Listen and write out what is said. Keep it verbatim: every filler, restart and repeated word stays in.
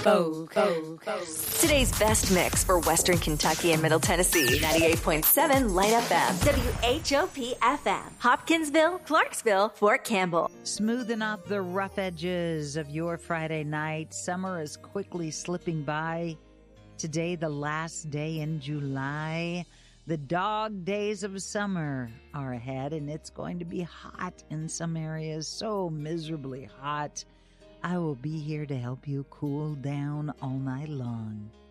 Bo, Bo, Bo. Today's best mix for Western Kentucky and Middle Tennessee. ninety-eight point seven Light F M. W H O P F M. Hopkinsville, Clarksville, Fort Campbell. Smoothing out the rough edges of your Friday night. Summer is quickly slipping by. Today, the last day in July. The dog days of summer are ahead, and it's going to be hot in some areas, so miserably hot. I will be here to help you cool down all night long.